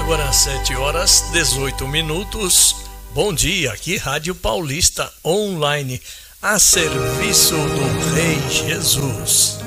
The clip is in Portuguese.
Agora 7h18. Bom dia, aqui Rádio Paulista Online, a serviço do Rei Jesus.